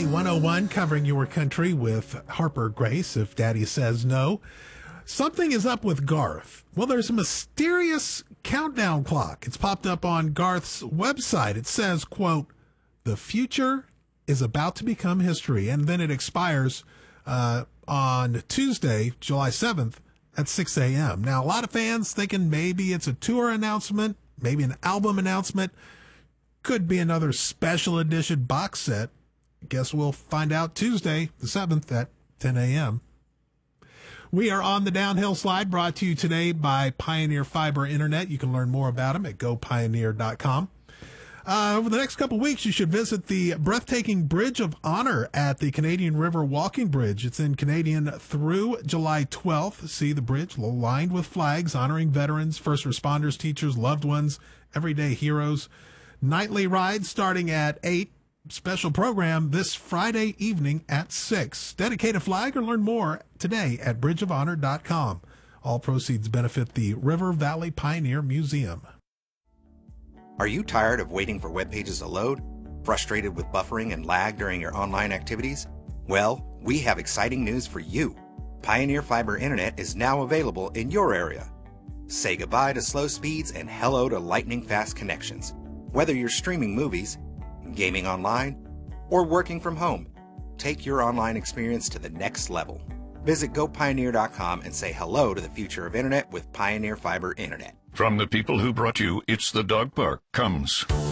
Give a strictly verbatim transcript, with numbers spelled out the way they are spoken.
one oh one, covering your country with Harper Grace, If Daddy Says No. Something is up with Garth. Well, there's a mysterious countdown clock. It's popped up on Garth's website. It says, quote, "The future is about to become history." And then it expires uh, on Tuesday, July seventh at six a.m. Now, a lot of fans thinking maybe it's a tour announcement, maybe an album announcement. Could be another special edition box set. Guess we'll find out Tuesday, the seventh at ten a.m. We are on the downhill slide, brought to you today by Pioneer Fiber Internet. You can learn more about them at go pioneer dot com. Uh, over the next couple weeks, you should visit the breathtaking Bridge of Honor at the Canadian River Walking Bridge. It's in Canadian through July twelfth. See the bridge lined with flags honoring veterans, first responders, teachers, loved ones, everyday heroes. Nightly rides starting at eight. Special program this Friday evening at six. Dedicate a flag or learn more today at bridge of honor dot com. All proceeds benefit the River Valley Pioneer Museum. Are you tired of waiting for web pages to load? Frustrated with buffering and lag during your online activities? Well, we have exciting news for you. Pioneer Fiber Internet is now available in your area. Say goodbye to slow speeds and hello to lightning-fast connections. Whether you're streaming movies, gaming online, or working from home, take your online experience to the next level. Visit go pioneer dot com and say hello to the future of Internet with Pioneer Fiber Internet. From the people who brought you It's the Dog Park comes